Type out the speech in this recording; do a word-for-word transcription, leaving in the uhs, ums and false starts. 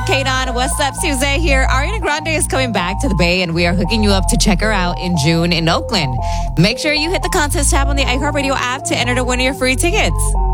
Kanan. What's up, Suze here. Ariana Grande is coming back to the Bay, and we are hooking you up to check her out in June in Oakland. Make sure you hit the contest tab on the iHeartRadio app to enter to win your free tickets.